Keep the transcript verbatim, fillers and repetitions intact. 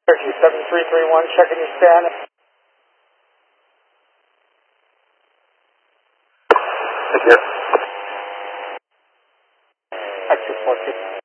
Turkey seven three three one, checking your stand. Thank you. X four two.